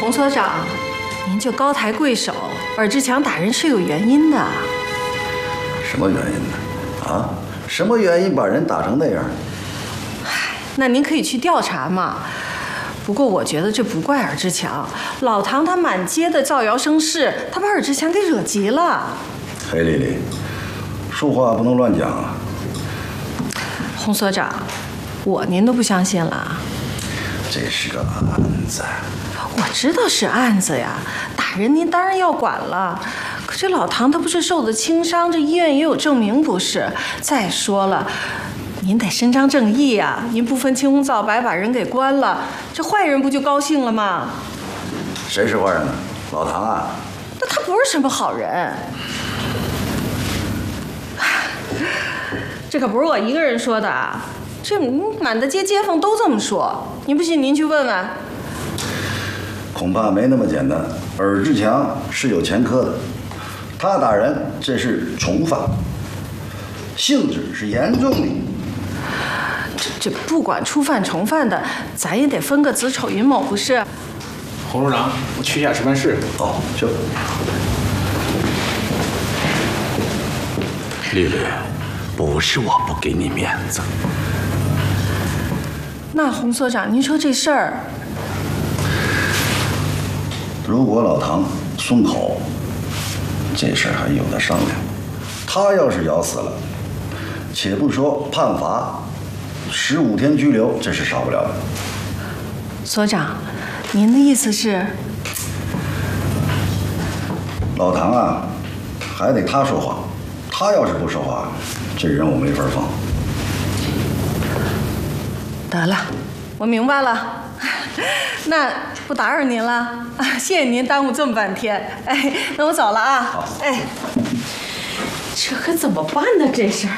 洪所长，您就高抬贵手，尔志强打人是有原因的。 什么原因呢？啊？什么原因把人打成那样？ 那您可以去调查嘛。不过我觉得这不怪尔志强，老唐他满街的造谣生事，他把尔志强给惹急了。 黑丽丽，说话不能乱讲啊。 洪所长，您都不相信了？ 这是个案子。 我知道是案子呀，打人您当然要管了。可这老唐他不是受的轻伤，这医院也有证明不是？再说了，您得伸张正义呀！您不分青红皂白把人给关了，这坏人不就高兴了吗？ 谁是坏人呢？老唐啊？ 那他不是什么好人。这可不是我一个人说的啊，这满大街街坊都这么说。您不信您去问问。 恐怕没那么简单。尔志强是有前科的，他打人这是重犯，性质是严重的。 这不管初犯重犯的，咱也得分个子丑寅卯不是？ 洪处长，我去一下值班室。 哦，去。 丽丽，不是我不给你面子。 那洪所长，您说这事儿， 如果老唐松口，这事儿还有的商量。他要是咬死了，且不说判罚15天拘留，这是少不了的。 所长，您的意思是？ 老唐啊，还得他说话。他要是不说话，这人我没法放。 得了，我明白了。那不打扰您了，谢谢您耽误这么半天。哎，那我走了啊。 好。 哎，这可怎么办呢？这事儿。